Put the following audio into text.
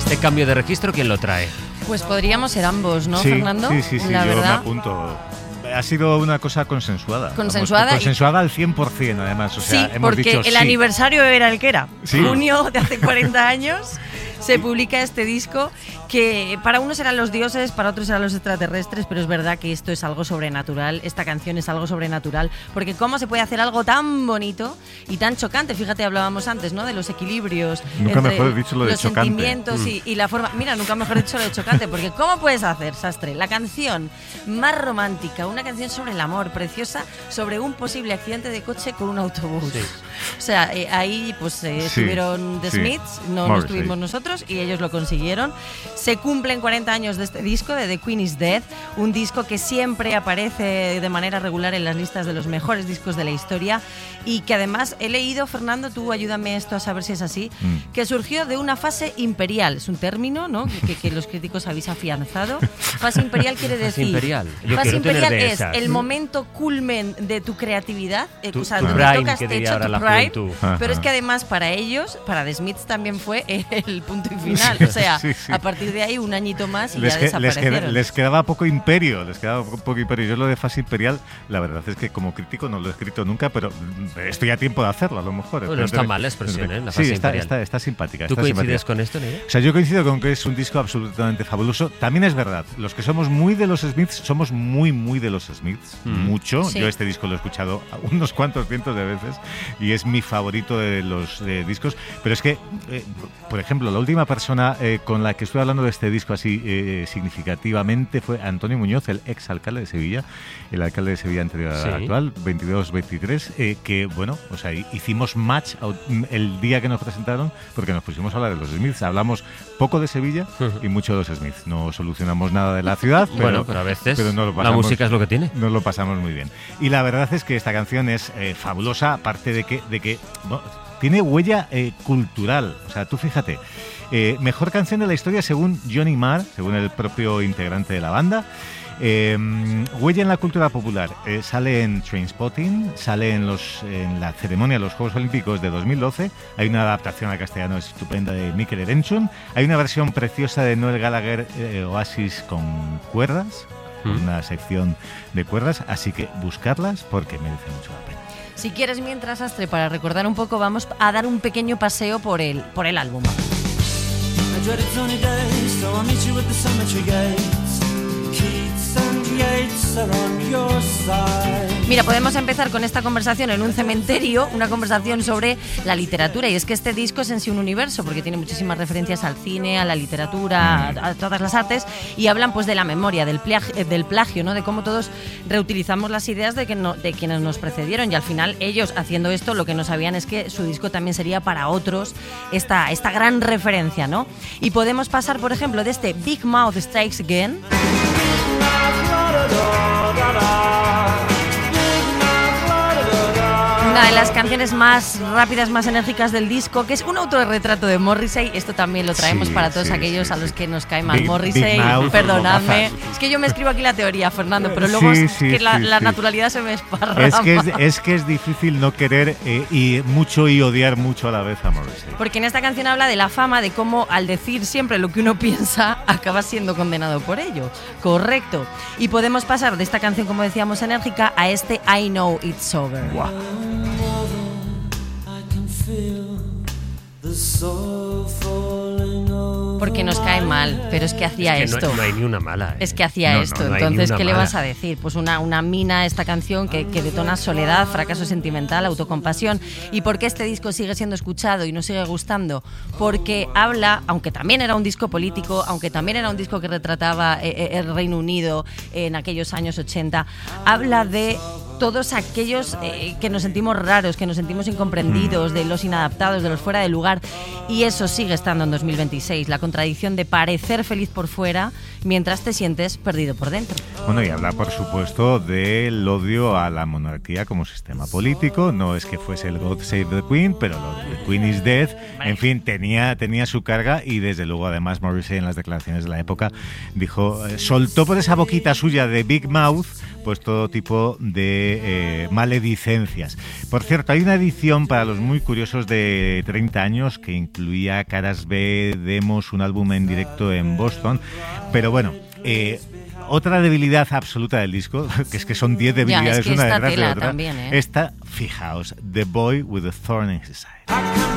Este cambio de registro, ¿quién lo trae? Pues podríamos ser ambos, ¿no, sí, Fernando? Sí, la yo verdad. me apunto. Ha sido una cosa consensuada. Consensuada. Consensuada al 100%, además. O sea, sí, hemos porque dicho el sí. aniversario era el que era. Sí. Junio de hace 40 años se publica este disco que para unos eran los dioses, para otros eran los extraterrestres, pero es verdad que esto es algo sobrenatural, esta canción es algo sobrenatural, porque cómo se puede hacer algo tan bonito y tan chocante. Fíjate, hablábamos antes, ¿no?, de los equilibrios nunca entre mejor dicho lo de los chocante. sentimientos y la forma. Mira, nunca mejor dicho lo de chocante, porque ¿cómo puedes hacer, Sastre, la canción más romántica, una canción sobre el amor, preciosa, sobre un posible accidente de coche con un autobús? Sí. O sea, ahí pues estuvieron The Smiths, no estuvimos nosotros, y ellos lo consiguieron. Se cumplen 40 años de este disco, de The Queen is Dead, un disco que siempre aparece de manera regular en las listas de los mejores discos de la historia y que además he leído, Fernando, tú ayúdame esto a saber si es así, que surgió de una fase imperial. Es un término, ¿no?, que los críticos habéis afianzado. Fase imperial quiere decir... Fase imperial es el momento culmen de tu creatividad, o sea, donde tocas techo, tu prime, pero es que además para ellos, para The Smiths también fue el punto y final. O sea, a partir de ahí un añito más y ya desaparecieron. Les quedaba poco imperio, Yo lo de fase imperial, la verdad es que como crítico no lo he escrito nunca, pero estoy a tiempo de hacerlo a lo mejor. Bueno, está mal la expresión, ¿eh? La fase imperial. Está simpática. ¿Tú coincides con esto, Nerea? O sea, yo coincido con que es un disco absolutamente fabuloso. También es verdad, los que somos muy de los Smiths, somos muy de los Smiths, mucho. Sí. Yo este disco lo he escuchado unos cuantos cientos de veces y es mi favorito de los discos. Pero es que, por ejemplo, la última persona con la que estuve hablando de este disco así significativamente fue Antonio Muñoz, el ex alcalde de Sevilla, el alcalde de Sevilla anterior al actual, 22-23, que bueno, o sea, hicimos match el día que nos presentaron porque nos pusimos a hablar de los Smiths. Hablamos poco de Sevilla y mucho de los Smiths. No solucionamos nada de la ciudad, pero a veces no lo pasamos, la música es lo que tiene. Nos lo pasamos muy bien. Y la verdad es que esta canción es fabulosa, aparte de que bueno, tiene huella cultural. O sea, tú fíjate, mejor canción de la historia según Johnny Marr, según el propio integrante de la banda. Huella en la cultura popular, sale en Trainspotting, sale en la ceremonia de los Juegos Olímpicos de 2012. Hay una adaptación al castellano estupenda de Mikel Erenchun. Hay una versión preciosa de Noel Gallagher, Oasis, con cuerdas, una sección de cuerdas, así que buscarlas porque merece mucho la pena. Si quieres, mientras, Astre, para recordar un poco, vamos a dar un pequeño paseo por el álbum. Mira, podemos empezar con esta conversación en un cementerio, una conversación sobre la literatura, y es que este disco es en sí un universo porque tiene muchísimas referencias al cine, a la literatura, a todas las artes, y hablan pues de la memoria, del plagio, ¿no?, de cómo todos reutilizamos las ideas de quienes nos precedieron, y al final ellos, haciendo esto, lo que no sabían es que su disco también sería para otros esta gran referencia, ¿no? Y podemos pasar, por ejemplo, de este Big Mouth Strikes Again, una de las canciones más rápidas, más enérgicas del disco, que es un autorretrato de Morrissey. Esto también lo traemos para todos aquellos a los que nos cae mal Morrissey. Perdonadme. Es que yo me escribo aquí la teoría, Fernando, pero luego la naturalidad se me esparrama. Es que es difícil no querer y odiar mucho a la vez a Morrissey. Porque en esta canción habla de la fama, de cómo al decir siempre lo que uno piensa, acaba siendo condenado por ello. Correcto. Y podemos pasar de esta canción, como decíamos, enérgica, a este I Know It's Over. Wow. Porque nos cae mal, pero es que hacía esto. No hay ni una mala. Es que hacía esto. Entonces, ¿qué le vas a decir? Pues una mina esta canción que detona soledad, fracaso sentimental, autocompasión. ¿Y por qué este disco sigue siendo escuchado y nos sigue gustando? Porque habla, aunque también era un disco político, aunque también era un disco que retrataba el Reino Unido en aquellos años 80, habla de todos aquellos que nos sentimos raros, que nos sentimos incomprendidos, de los inadaptados, de los fuera de lugar, y eso sigue estando en 2026, la contradicción de parecer feliz por fuera mientras te sientes perdido por dentro. Bueno, y habla, por supuesto, del odio a la monarquía como sistema político. No es que fuese el God Save the Queen, pero lo de The Queen is Dead, en fin, tenía su carga, y desde luego, además, Morrissey en las declaraciones de la época dijo, soltó por esa boquita suya de Big Mouth pues todo tipo de de maledicencias. Por cierto, hay una edición para los muy curiosos de 30 años que incluía caras B, demos, un álbum en directo en Boston, pero bueno, otra debilidad absoluta del disco, que es que son 10 debilidades una detrás de otra. También, Esta, fijaos, The Boy with a Thorn in His Side.